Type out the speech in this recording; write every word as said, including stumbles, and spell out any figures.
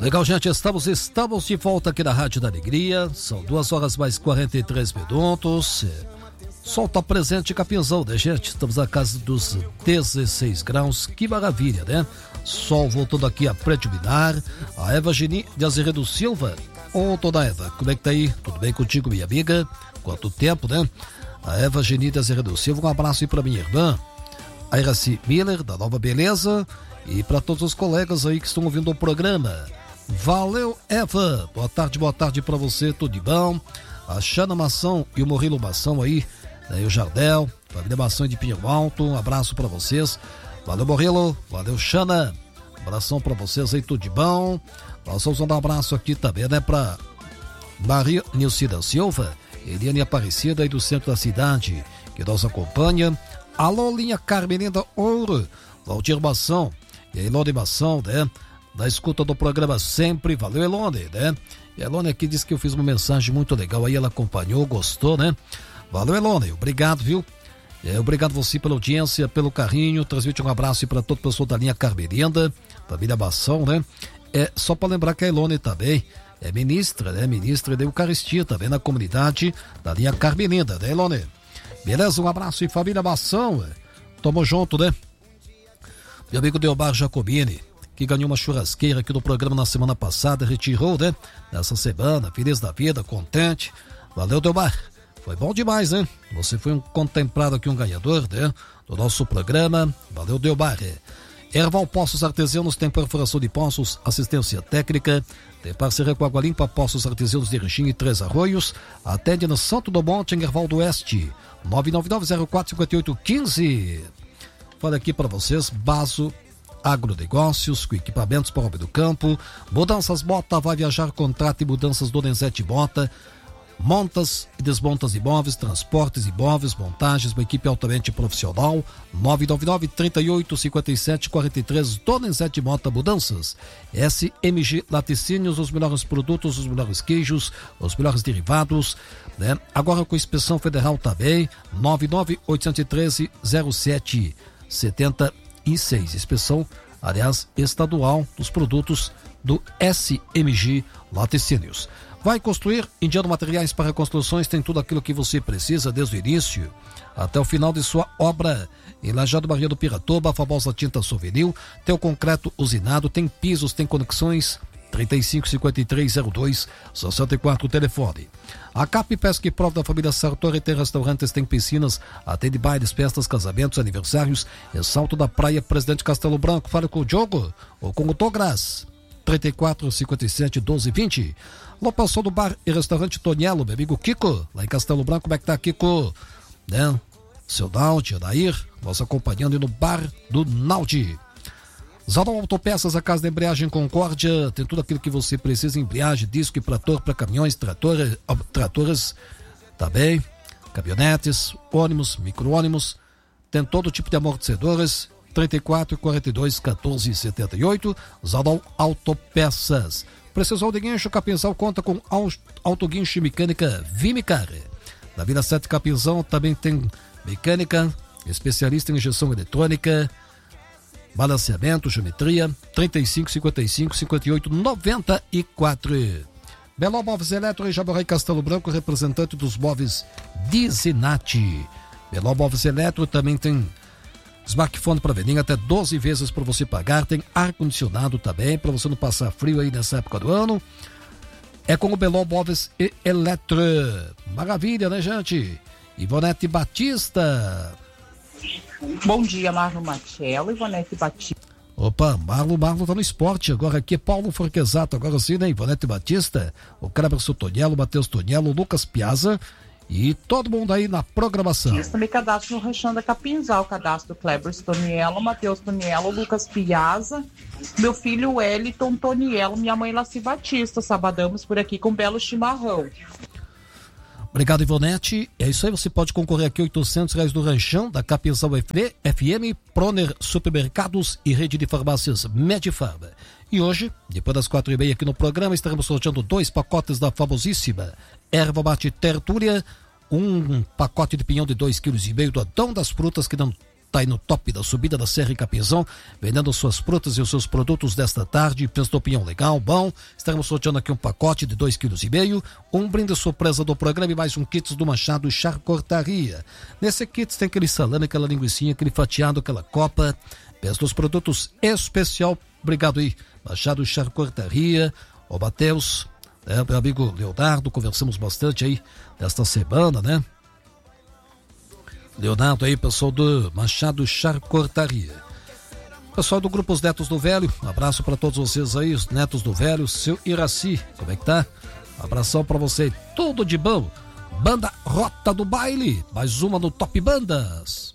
Legal, gente, estamos, estamos de volta aqui na Rádio da Alegria. São duas horas mais quarenta e três minutos. Sol tá presente, Capinzão, né, gente? Estamos na casa dos dezesseis graus. Que maravilha, né? Sol voltando aqui a predominar. A Eva Geni de Azeredo Silva. Ô, dona Eva, como é que tá aí? Tudo bem contigo, minha amiga? Quanto tempo, né? A Eva Geni de Azeredo Silva, um abraço aí pra minha irmã, a Iraci Miller, da Nova Beleza, e para todos os colegas aí que estão ouvindo o programa. Valeu, Eva. Boa tarde, boa tarde pra você, tudo de bom. A Xana Mação e o Murilo Mação aí, daí o Jardel, família Mação de Pinhão Alto, um abraço pra vocês. Valeu, Murilo. Valeu, Xana. Um abração pra vocês aí, tudo de bom. Nós vamos mandar um abraço aqui também, né, pra Maria Nilcida Silva, Eliane Aparecida aí do centro da cidade, que nos acompanha. Alô, linha Carmelinda Ouro, Valdir Mação e a Elone Mação, né? Da escuta do programa sempre. Valeu, Elone, né? E a Elone aqui disse que eu fiz uma mensagem muito legal aí, ela acompanhou, gostou, né? Valeu, Elone, obrigado, viu? É, obrigado você pela audiência, pelo carinho. Transmite um abraço para todo o pessoal da linha Carmelinda, família Mação, né? É só para lembrar que a Elone também é ministra, né? Ministra da Eucaristia também na comunidade da linha Carmelinda, né, Elone? Beleza? Um abraço e família Mação. Tamo junto, né? Meu amigo Delbar Jacobini, que ganhou uma churrasqueira aqui no programa na semana passada, retirou, né? Nessa semana, feliz da vida, contente. Valeu, Delbar. Foi bom demais, né? Você foi um contemplado aqui, um ganhador, né? Do nosso programa. Valeu, Delbar. Erval Poços Artesianos tem perfuração de poços, assistência técnica, tem parceria com Água Limpa, Poços Artesianos de Erechim e Três Arroios, atende no Santo do Monte, em Erval do Oeste, nove nove nove zero quatro cinco oito um cinco. Fala aqui para vocês, Baso Agronegócios, com equipamentos para o homem do campo, Mudanças Bota, vai viajar, contrato e mudanças Donizete Bota, montas e desmontas imóveis, transportes imóveis, montagens, uma equipe altamente profissional. Nove nove nove, trinta e oito, cinquenta e sete, quarenta e três, Donizete Mota Mudanças. S M G Laticínios, os melhores produtos, os melhores queijos, os melhores derivados, né? Agora com inspeção federal também. Nove nove oito um três, zero sete sete seis, inspeção, aliás, estadual dos produtos do S M G Laticínios. Vai construir? Indiano Materiais para Construções tem tudo aquilo que você precisa desde o início até o final de sua obra. Em Lajeado, Barria do Piratoba, a famosa tinta Souvenir, tem o concreto usinado, tem pisos, tem conexões. trinta e cinco, cinquenta e três, zero dois, sessenta e quatro, telefone. A Cap Pesca e Prova da família Sartori tem restaurantes, tem piscinas, atende bailes, festas, casamentos, aniversários. É Salto da Praia, Presidente Castelo Branco. Fala com o Diogo ou com o Togras. trinta e quatro, cinquenta e sete, doze, vinte. Lopação do bar e restaurante Tonielo, meu amigo Kiko, lá em Castelo Branco. Como é que tá, Kiko? Né? Seu Naldi, Adair, nós acompanhando no bar do Naldi. Zadon Autopeças, a casa da embreagem Concórdia, tem tudo aquilo que você precisa, embreagem, disco e trator para caminhões, tratores, tratores também, caminhonetes, ônibus, micro-ônibus, tem todo tipo de amortecedores. trinta e quatro, quarenta e dois, quatorze, setenta e oito, Zadon Autopeças. Precisou de guincho, Capinzal conta com autoguincho e mecânica Vimicar. Na Vila sete Capinzal também tem mecânica, especialista em injeção eletrônica, balanceamento, geometria. Trinta e cinco, cinquenta e cinco, cinquenta e oito, noventa e quatro. Belo Móveis Eletro em Jaborai, Castelo Branco, representante dos móveis Dizinati. Belo Móveis Eletro também tem smartphone para vender até doze vezes para você pagar. Tem ar-condicionado também, para você não passar frio aí nessa época do ano. É com o Belo Móveis e Eletro. Maravilha, né, gente? Ivonete Batista. Bom dia, Marlon Machelo, Ivonete Batista. Opa, Marlon, Marlon tá no esporte. Agora aqui é Paulo Forquesato. Agora sim, né? Ivonete Batista, o Cleberson Tonielo, Matheus Tonielo, Lucas Piazza e todo mundo aí na programação. Isso também cadastro no Rechão da Capinzal, cadastro do Cleberson Tonielo, Matheus Tonielo, Lucas Piazza, meu filho Wellington Tonielo, minha mãe Laci Batista. Sabadamos por aqui com um belo chimarrão. Obrigado, Ivonete. É isso aí, você pode concorrer aqui, oitocentos reais do Ranchão, da Capinzal F M, Proner Supermercados e Rede de Farmácias Medifarma. E hoje, depois das quatro e meia aqui no programa, estaremos sorteando dois pacotes da famosíssima Erva Mate Tertúlia, um pacote de pinhão de dois quilos e meio do Adão das Frutas, que não tá aí no top da subida da Serra em Capinzão, vendendo suas frutas e os seus produtos desta tarde. Preço do pinhão legal, bom. Estaremos sorteando aqui um pacote de dois vírgula cinco quilos, um brinde surpresa do programa e mais um kit do Machado Charcutaria. Nesse kit tem aquele salame, aquela linguicinha, aquele fatiado, aquela copa. Preço dos produtos especial. Obrigado aí, Machado Charcutaria, o Mateus, né, meu amigo Leonardo, conversamos bastante aí desta semana, né? Leonardo aí, pessoal do Machado Charcutaria. Pessoal do Grupo Os Netos do Velho, um abraço para todos vocês aí, os Netos do Velho, seu Iraci, como é que tá? Um abração para você, tudo de bom. Banda Rota do Baile, mais uma no Top Bandas.